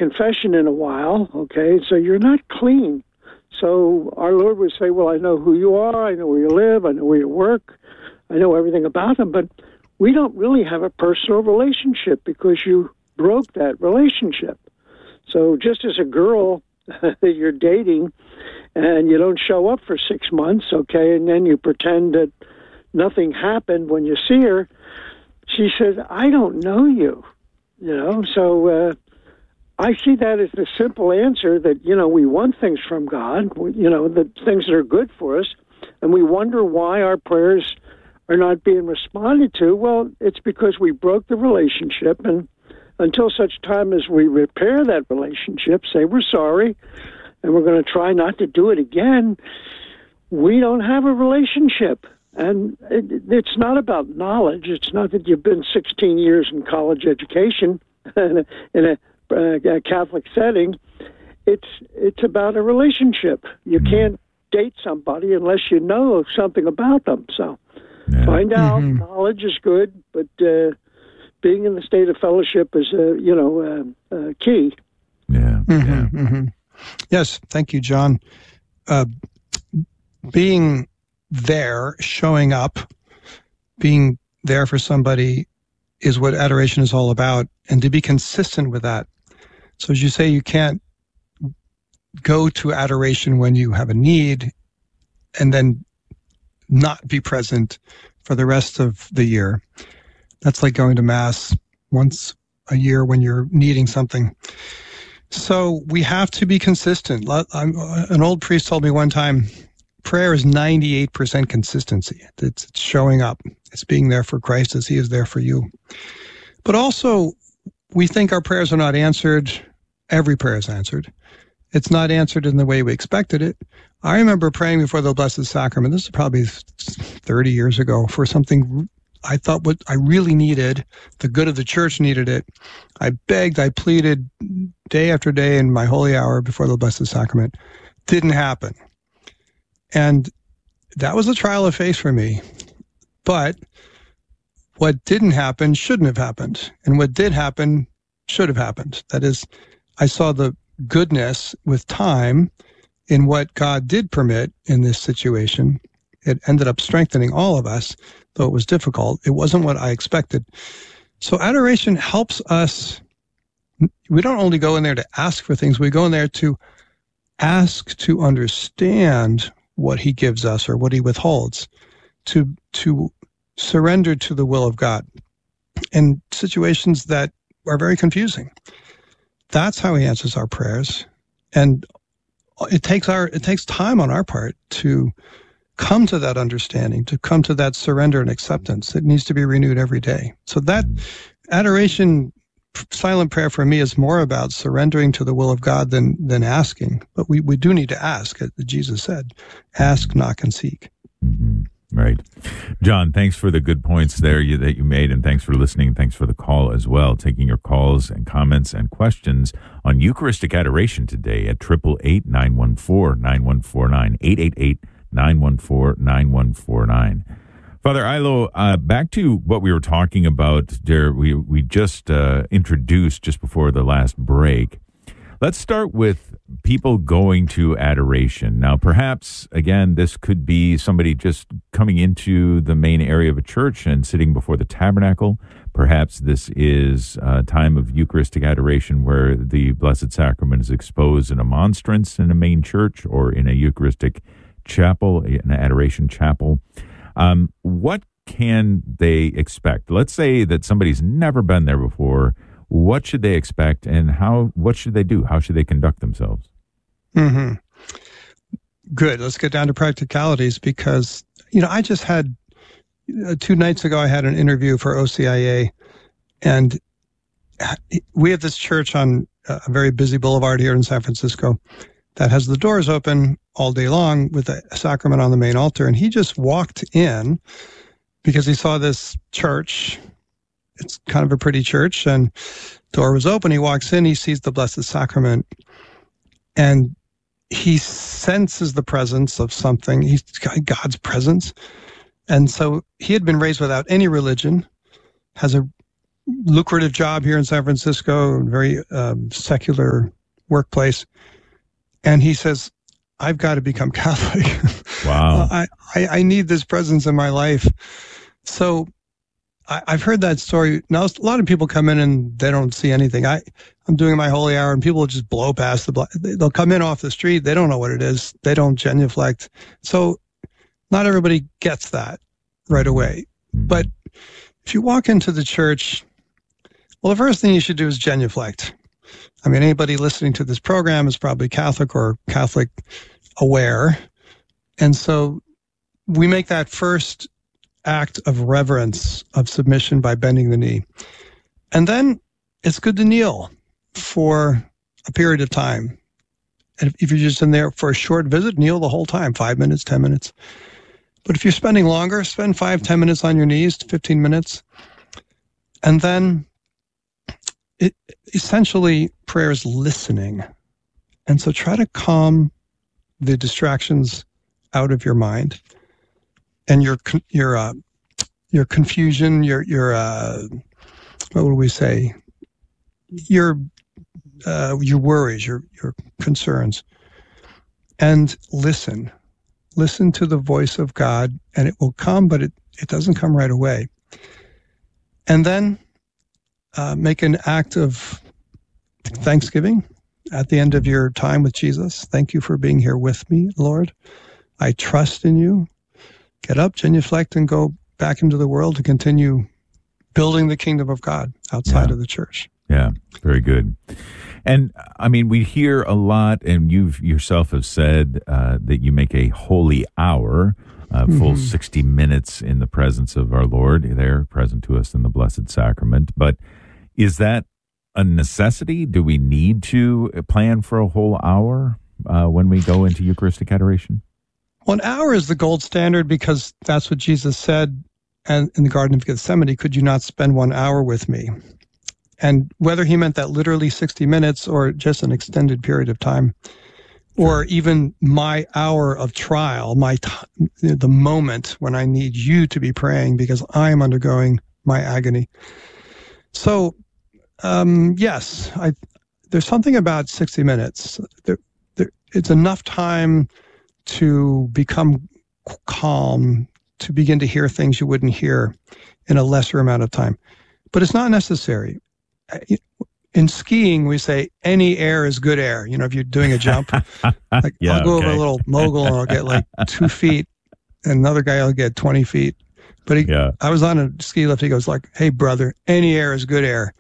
confession in a while, okay? So you're not clean. So our Lord would say, well, I know who you are, I know where you live, I know where you work, I know everything about them, but we don't really have a personal relationship because you broke that relationship. So just as a girl that you're dating and you don't show up for 6 months, okay, and then you pretend that nothing happened when you see her, she says, I don't know you, So I see that as the simple answer that, we want things from God, the things that are good for us, and we wonder why our prayers are not being responded to. Well, it's because we broke the relationship, and until such time as we repair that relationship, say we're sorry, and we're going to try not to do it again, we don't have a relationship. And it's not about knowledge. It's not that you've been 16 years in college education in a Catholic setting. It's about a relationship. You can't date somebody unless you know something about them. So find out. Knowledge is good, but being in the state of fellowship is, key. Yes, thank you, John. Being there, showing up, being there for somebody is what adoration is all about, and to be consistent with that. So as you say, you can't go to adoration when you have a need and then not be present for the rest of the year. That's like going to Mass once a year when you're needing something. So we have to be consistent. An old priest told me one time, prayer is 98% consistency. It's showing up. It's being there for Christ as he is there for you. But also, we think our prayers are not answered. Every prayer is answered. It's not answered in the way we expected it. I remember praying before the Blessed Sacrament. This is probably 30 years ago for something I thought what I really needed. The good of the church needed it. I begged, I pleaded day after day in my holy hour before the Blessed Sacrament. Didn't happen. And that was a trial of faith for me. But what didn't happen shouldn't have happened. And what did happen should have happened. That is, I saw the goodness with time in what God did permit in this situation. It ended up strengthening all of us, though it was difficult. It wasn't what I expected. So adoration helps us. We don't only go in there to ask for things. We go in there to ask to understand what he gives us or what he withholds, to surrender to the will of God in situations that are very confusing. That's how he answers our prayers. And it takes time on our part to come to that understanding, to come to that surrender and acceptance. It needs to be renewed every day. So that adoration, silent prayer for me is more about surrendering to the will of God than asking. But we do need to ask, as Jesus said, ask, knock, and seek. Mm-hmm. Right. John, thanks for the good points there that you made, and thanks for listening. Thanks for the call as well. Taking your calls and comments and questions on Eucharistic Adoration today at 888-914-9149, 888-914-9149. Father Ailo, back to what we were talking about there. We just introduced just before the last break. Let's start with people going to adoration. Now, perhaps, again, this could be somebody just coming into the main area of a church and sitting before the tabernacle. Perhaps this is a time of Eucharistic adoration where the Blessed Sacrament is exposed in a monstrance in a main church or in a Eucharistic chapel, an adoration chapel. What can they expect? Let's say that somebody's never been there before. What should they expect, and what should they do? How should they conduct themselves? Mm-hmm. Good. Let's get down to practicalities because, I just had, 2 nights ago, I had an interview for OCIA, and we have this church on a very busy boulevard here in San Francisco that has the doors open all day long with a sacrament on the main altar. And he just walked in because he saw this church. It's kind of a pretty church, and door was open. He walks in, he sees the Blessed Sacrament, and he senses the presence of something. He's got God's presence. And so he had been raised without any religion, has a lucrative job here in San Francisco, a very secular workplace. And he says, I've got to become Catholic. Wow. I need this presence in my life. So I've heard that story. Now, a lot of people come in and they don't see anything. I'm doing my holy hour and people just blow past they'll come in off the street. They don't know what it is. They don't genuflect. So not everybody gets that right away. But if you walk into the church, well, the first thing you should do is genuflect. I mean, anybody listening to this program is probably Catholic or Catholic aware. And so we make that first act of reverence, of submission by bending the knee. And then it's good to kneel for a period of time. And if you're just in there for a short visit, kneel the whole time, 5 minutes, 10 minutes. But if you're spending longer, spend 5-10 minutes on your knees, 15 minutes. And then essentially prayer is listening. And so try to calm the distractions out of your mind and your confusion, your what would we say? Your worries, your concerns, and listen to the voice of God, and it will come, but it doesn't come right away. And then make an act of thanksgiving at the end of your time with Jesus. Thank you for being here with me, Lord. I trust in you. Get up, genuflect, and go back into the world to continue building the kingdom of God outside of the church. Yeah, very good. And I mean, we hear a lot, and you yourself have said that you make a holy hour, full 60 minutes in the presence of our Lord, there present to us in the Blessed Sacrament. But is that a necessity? Do we need to plan for a whole hour when we go into Eucharistic adoration? Well, an hour is the gold standard because that's what Jesus said in the Garden of Gethsemane, could you not spend 1 hour with me? And whether he meant that literally 60 minutes or just an extended period of time, or even my hour of trial, the moment when I need you to be praying because I'm undergoing my agony. So, yes, there's something about 60 minutes. It's enough time to become calm, to begin to hear things you wouldn't hear in a lesser amount of time. But it's not necessary. In skiing, we say any air is good air. You know, if you're doing a jump, like I'll go over a little mogul and I'll get like 2 feet, and another guy will get 20 feet. But I was on a ski lift. He goes like, "Hey, brother, any air is good air."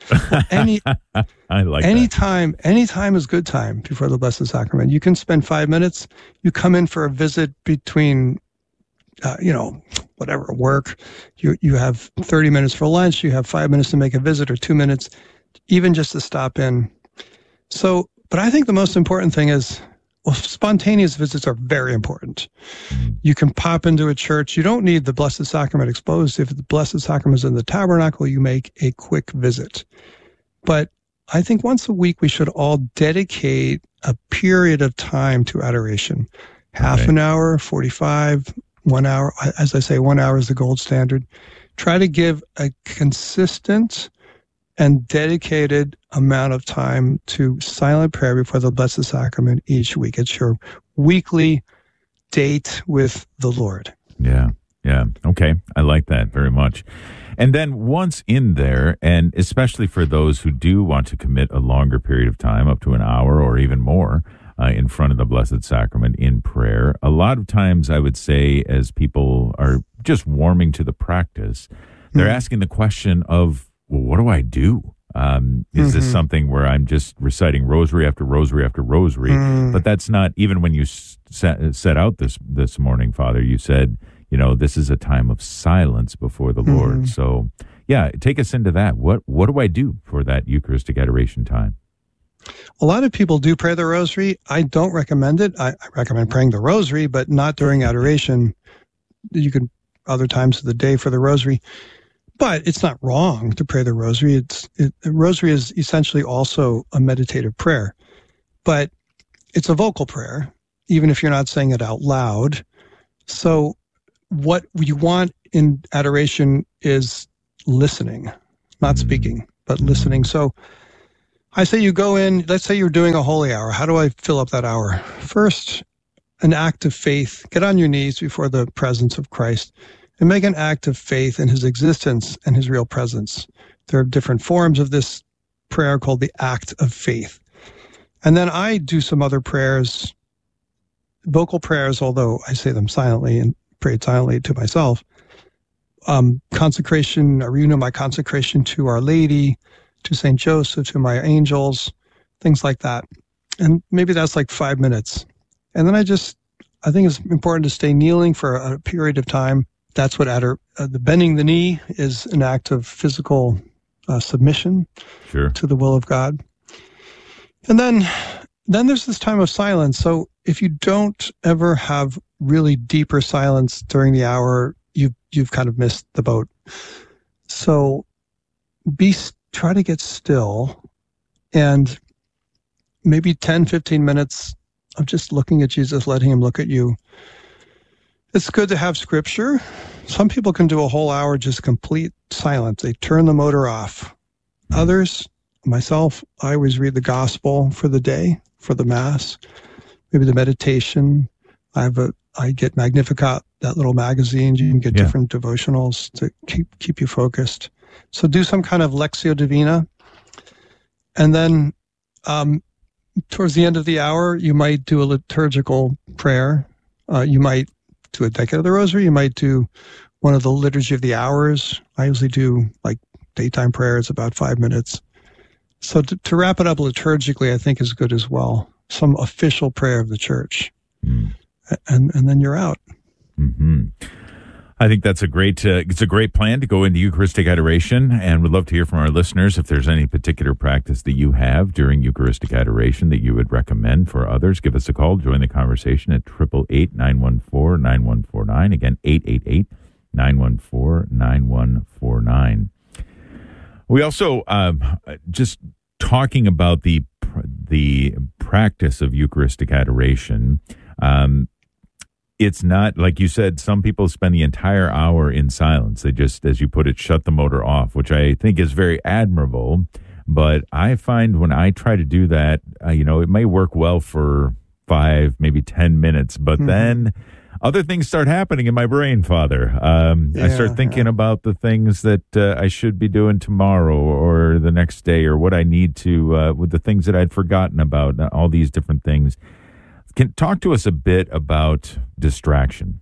I like anytime is good time before the Blessed Sacrament. You can spend 5 minutes. You come in for a visit between, whatever, work. You have 30 minutes for lunch. You have 5 minutes to make a visit, or 2 minutes, even just to stop in. So, but I think the most important thing is, well, spontaneous visits are very important. You can pop into a church. You don't need the Blessed Sacrament exposed. If the Blessed Sacrament is in the tabernacle, you make a quick visit. But I think once a week, we should all dedicate a period of time to adoration. Half an hour, 45, 1 hour. As I say, 1 hour is the gold standard. Try to give a consistent and dedicated amount of time to silent prayer before the Blessed Sacrament each week. It's your weekly date with the Lord. Yeah. Okay. I like that very much. And then once in there, and especially for those who do want to commit a longer period of time, up to an hour or even more, in front of the Blessed Sacrament in prayer, a lot of times I would say, as people are just warming to the practice, they're asking the question of, well, what do I do? Is this something where I'm just reciting rosary after rosary after rosary? But that's not, even when you set out this morning, Father, you said, this is a time of silence before the Lord. So, take us into that. What do I do for that Eucharistic adoration time? A lot of people do pray the rosary. I don't recommend it. I recommend praying the rosary, but not during adoration. You could other times of the day for the rosary. But it's not wrong to pray the rosary. The rosary is essentially also a meditative prayer, but it's a vocal prayer, even if you're not saying it out loud. So what you want in adoration is listening. not speaking, but listening. So I say you go in, let's say you're doing a holy hour. How do I fill up that hour? First, an act of faith. Get on your knees before the presence of Christ and make an act of faith in his existence and his real presence. There are different forms of this prayer called the act of faith. And then I do some other prayers, vocal prayers, although I say them silently and pray silently to myself. Consecration, I renew my consecration to Our Lady, to St. Joseph, to my angels, things like that. And maybe that's like 5 minutes. And then I think it's important to stay kneeling for a period of time. That's what the bending the knee is, an act of physical submission to the will of God. And then there's this time of silence. So if you don't ever have really deeper silence during the hour, you've kind of missed the boat. So try to get still, and maybe 10, 15 minutes of just looking at Jesus, letting him look at you. It's good to have scripture. Some people can do a whole hour just complete silence. They turn the motor off. Others, myself, I always read the gospel for the day, for the Mass, maybe the meditation. I get Magnificat, that little magazine. You can get different devotionals to keep you focused. So do some kind of Lectio Divina. And then towards the end of the hour, you might do a liturgical prayer. You might do a Decade of the Rosary. You might do one of the Liturgy of the Hours. I usually do like daytime prayers, about 5 minutes. So to wrap it up liturgically, I think is good as well. Some official prayer of the church. And then you're out. Mm-hmm. I think that's it's a great plan to go into Eucharistic adoration, and would love to hear from our listeners if there's any particular practice that you have during Eucharistic adoration that you would recommend for others. Give us a call. Join the conversation at 888-914-9149. Again, 888-914-9149. We also, just talking about the practice of Eucharistic adoration, it's not, like you said, some people spend the entire hour in silence. They just, as you put it, shut the motor off, which I think is very admirable. But I find when I try to do that, it may work well for 5, maybe 10 minutes, but then other things start happening in my brain, Father. I start thinking about the things that I should be doing tomorrow or the next day, or what I need to, with the things that I'd forgotten about, all these different things. Can talk to us a bit about distraction.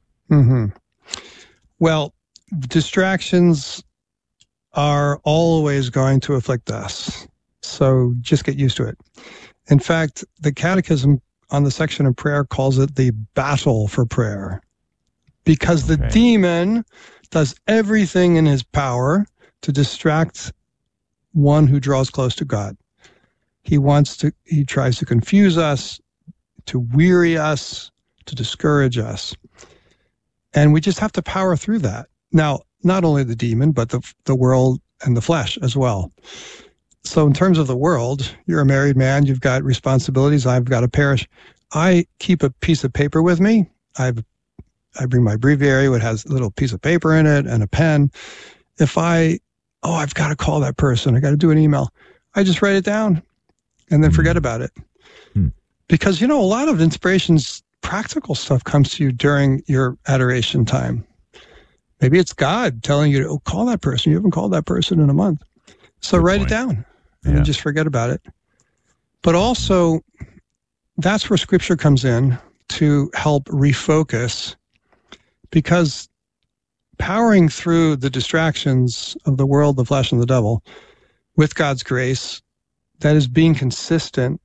Well, distractions are always going to afflict us. So just get used to it. In fact, the Catechism on the section of prayer calls it the battle for prayer, because the demon does everything in his power to distract one who draws close to God. He tries to confuse us, to weary us, to discourage us. And we just have to power through that. Now, not only the demon, but the world and the flesh as well. So in terms of the world, you're a married man, you've got responsibilities, I've got a parish. I keep a piece of paper with me. I bring my breviary, which has a little piece of paper in it and a pen. If I've got to call that person, I got to do an email, I just write it down and then forget about it. Because, a lot of inspirations, practical stuff comes to you during your adoration time. Maybe it's God telling you to call that person. You haven't called that person in a month. So write it down and just forget about it. But also, that's where Scripture comes in to help refocus, because powering through the distractions of the world, the flesh, and the devil with God's grace, that is being consistent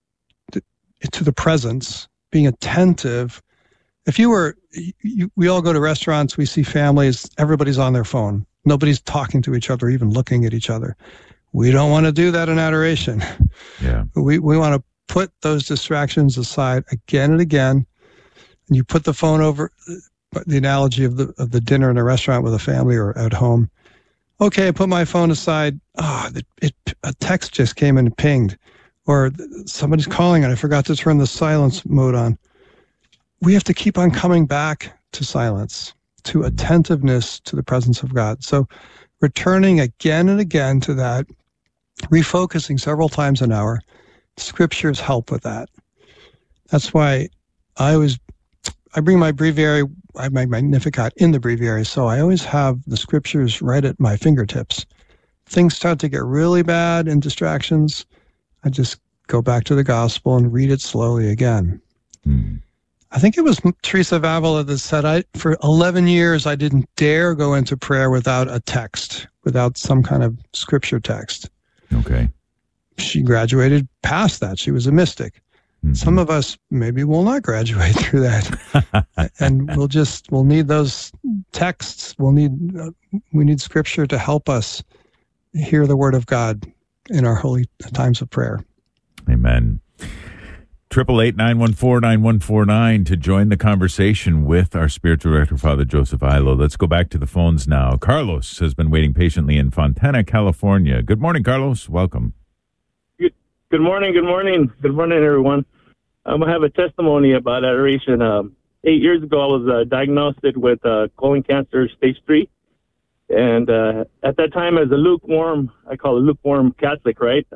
to the presence, being attentive. If we all go to restaurants, we see families, everybody's on their phone. Nobody's talking to each other, even looking at each other. We don't want to do that in adoration. Yeah. We want to put those distractions aside again and again. And you put the phone over, the analogy of the dinner in a restaurant with a family or at home. Okay, I put my phone aside. A text just came and pinged. Or somebody's calling and I forgot to turn the silence mode on. We have to keep on coming back to silence, to attentiveness to the presence of God. So returning again and again to that, refocusing several times an hour. Scriptures help with that. That's why I bring my breviary, my Magnificat in the breviary, so I always have the scriptures right at my fingertips. Things start to get really bad and distractions, I just go back to the gospel and read it slowly again. I think it was Teresa of Avila that said, for 11 years, I didn't dare go into prayer without a text, without some kind of scripture text. Okay. She graduated past that. She was a mystic. Some of us maybe will not graduate through that. And we'll need those texts. We need scripture to help us hear the word of God in our holy times of prayer. Amen. 888-914-9149 to join the conversation with our spiritual director, Father Joseph Illo. Let's go back to the phones now. Carlos has been waiting patiently in Fontana, California. Good morning, Carlos. Welcome. Good morning. Good morning, everyone. I have a testimony about adoration. 8 years ago, I was diagnosed with colon cancer, stage 3. And at that time, as a lukewarm Catholic, right?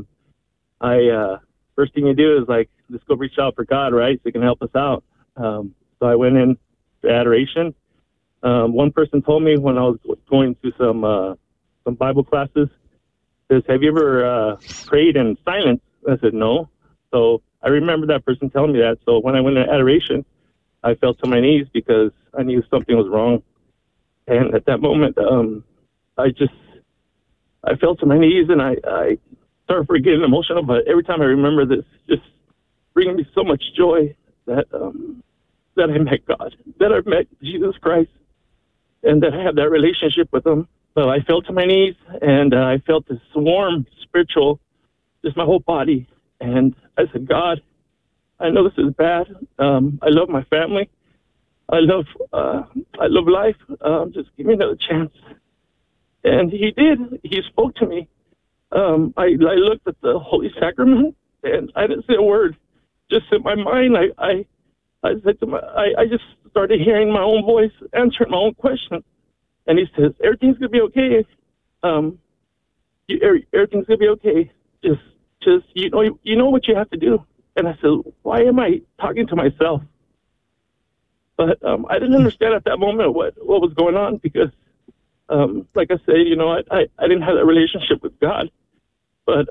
First thing you do is just go reach out for God, right? So he can help us out. So I went in to adoration. One person told me when I was going to some Bible classes, says, "Have you ever prayed in silence?" I said, "No." So I remember that person telling me that. So when I went to adoration, I fell to my knees because I knew something was wrong. And at that moment, I fell to my knees and I started getting emotional. But every time I remember this, just bringing me so much joy that I met God, that I met Jesus Christ, and that I have that relationship with Him. So I fell to my knees and I felt this warm spiritual, just my whole body. And I said, "God, I know this is bad. I love my family. I love life. Just give me another chance." And He did. He spoke to me. I looked at the Holy Sacrament and I didn't say a word. Just in my mind, I said to I just started hearing my own voice, answering my own questions. And He says, "Everything's gonna be okay. Everything's gonna be okay. Just you know what you have to do." And I said, "Why am I talking to myself?" But I didn't understand at that moment what was going on because, like I said, I didn't have that relationship with God. But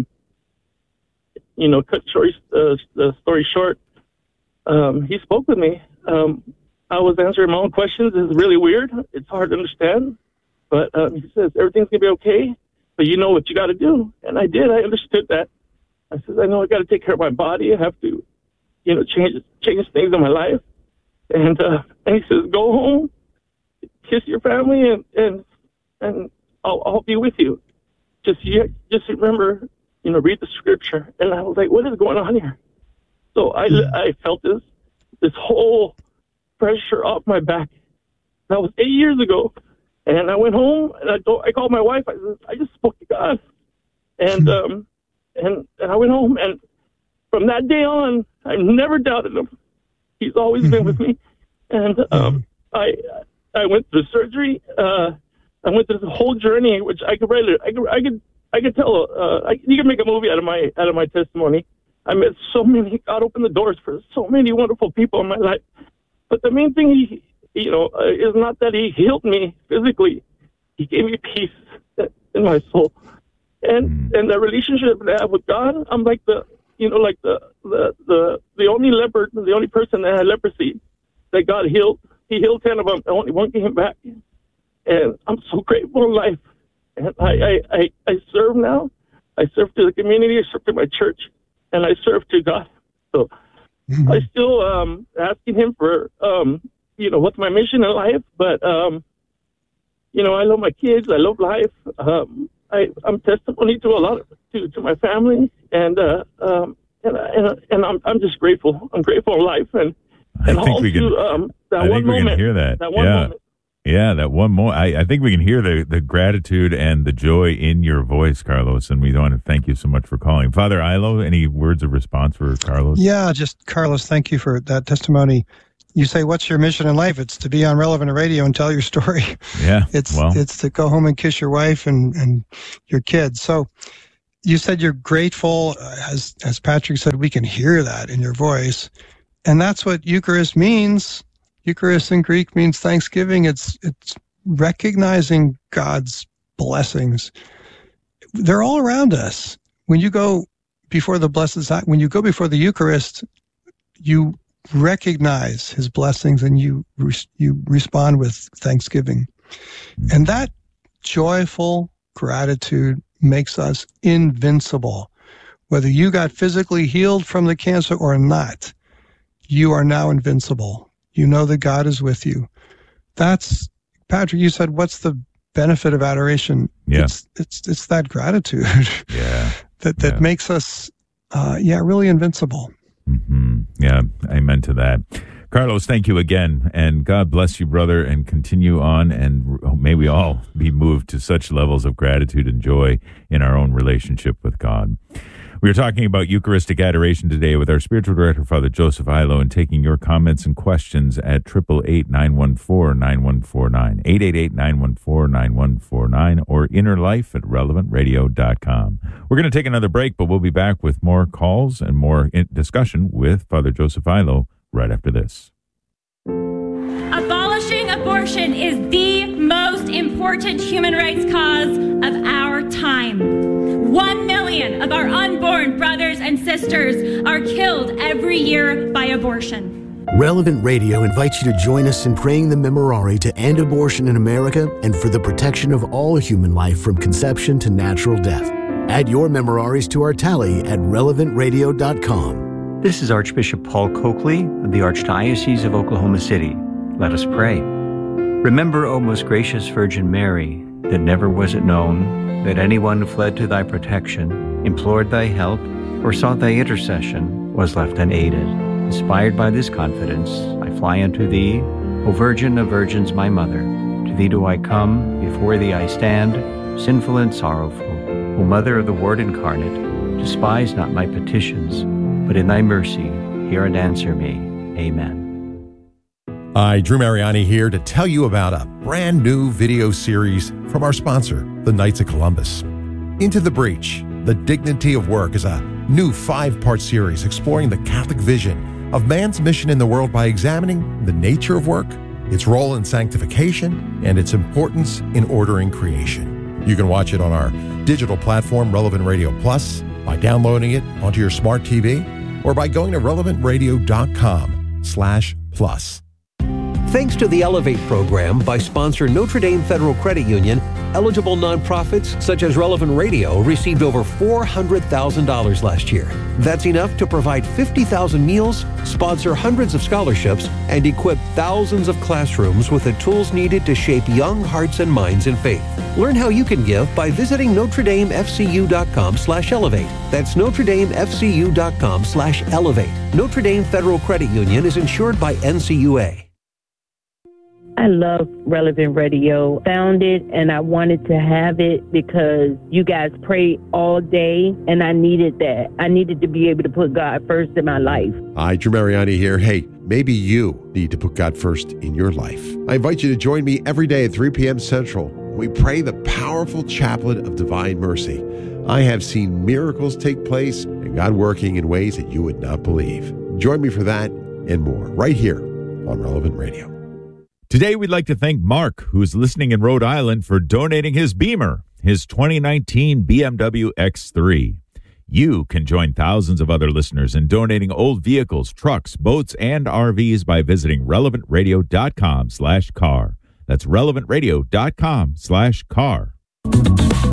cut the story short, He spoke with me. I was answering my own questions. It's really weird. It's hard to understand. But He says, "Everything's going to be okay, but you know what you got to do." And I did. I understood that. I said, "I know I got to take care of my body. I have to, change things in my life." And He says, "Go home, kiss your family, and I'll be with you. Just remember, read the scripture." And I was like, "What is going on here?" So I felt this whole pressure off my back. That was 8 years ago, and I went home and I called my wife. I said, "I just spoke to God," and I went home, and from that day on, I've never doubted Him. He's always been with me, and I went through surgery. I went through the whole journey, which I could tell. You can make a movie out of my testimony. I met so many. God opened the doors for so many wonderful people in my life. But the main thing, is not that He healed me physically. He gave me peace in my soul, and the relationship that I have with God. I'm like the only leper, the only person that had leprosy that God healed. He healed 10 of them. Only one came back. And I'm so grateful in life. And I serve now. I serve to the community. I serve to my church. And I serve to God. So I still asking Him for, what's my mission in life. But, I love my kids. I love life. I'm testimony to a lot to my family. And I'm just grateful. I'm grateful in life. And I think we can hear that. That one moment. Yeah, that one more. I think we can hear the gratitude and the joy in your voice, Carlos, and we want to thank you so much for calling. Father Illo, any words of response for Carlos? Yeah, just Carlos, thank you for that testimony. you say, what's your mission in life? It's to be on Relevant Radio and tell your story. Yeah. It's to go home and kiss your wife and your kids. So you said you're grateful. As Patrick said, we can hear that in your voice. And that's what Eucharist means. Eucharist in Greek means thanksgiving. It's recognizing God's blessings. They're all around us. When you go before the when you go before the Eucharist, you recognize his blessings and you respond with thanksgiving. And that joyful gratitude makes us invincible. Whether you got physically healed from the cancer or not, you are now invincible. You know that God is with you. That's, Patrick, you said, what's the benefit of adoration? Yeah. It's that gratitude. Yeah. that makes us, really invincible. Mm-hmm. Yeah, amen to that. Carlos, thank you again, and God bless you, brother, and continue on, and may we all be moved to such levels of gratitude and joy in our own relationship with God. We are talking about Eucharistic adoration today with our spiritual director, Father Joseph Illo, and taking your comments and questions at 888-914-9149, 888-914-9149, or innerlife@relevantradio.com. We're going to take another break, but we'll be back with more calls and more discussion with Father Joseph Illo right after this. Abolishing abortion is the most important human rights cause of our time. 1 million of our unborn brothers and sisters are killed every year by abortion. Relevant Radio invites you to join us in praying the Memorare to end abortion in America and for the protection of all human life from conception to natural death. Add your Memoraries to our tally at relevantradio.com. This is Archbishop Paul Coakley of the Archdiocese of Oklahoma City. Let us pray. Remember, O most gracious Virgin Mary, that never was it known that anyone who fled to thy protection, implored thy help, or sought thy intercession was left unaided. Inspired by this confidence, I fly unto thee, O Virgin of Virgins, my Mother. To thee do I come, before thee I stand, sinful and sorrowful. O Mother of the Word incarnate, despise not my petitions, but in thy mercy hear and answer me. Amen. Hi, Drew Mariani here to tell you about a brand new video series from our sponsor, the Knights of Columbus. Into the Breach, The Dignity of Work is a new 5-part series exploring the Catholic vision of man's mission in the world by examining the nature of work, its role in sanctification, and its importance in ordering creation. You can watch it on our digital platform, Relevant Radio Plus, by downloading it onto your smart TV, or by going to relevantradio.com/plus. Thanks to the Elevate program by sponsor Notre Dame Federal Credit Union, eligible nonprofits such as Relevant Radio received over $400,000 last year. That's enough to provide 50,000 meals, sponsor hundreds of scholarships, and equip thousands of classrooms with the tools needed to shape young hearts and minds in faith. Learn how you can give by visiting NotreDameFCU.com/elevate. That's NotreDameFCU.com/elevate. Notre Dame Federal Credit Union is insured by NCUA. I love Relevant Radio. Found it and I wanted to have it because you guys pray all day and I needed that. I needed to be able to put God first in my life. Hi, Drew Mariani here. Hey, maybe you need to put God first in your life. I invite you to join me every day at 3 p.m. Central. We pray the powerful chaplet of divine mercy. I have seen miracles take place and God working in ways that you would not believe. Join me for that and more right here on Relevant Radio. Today, we'd like to thank Mark, who's listening in Rhode Island, for donating his Beamer, his 2019 BMW X3. You can join thousands of other listeners in donating old vehicles, trucks, boats, and RVs by visiting relevantradio.com/car. That's relevantradio.com/car.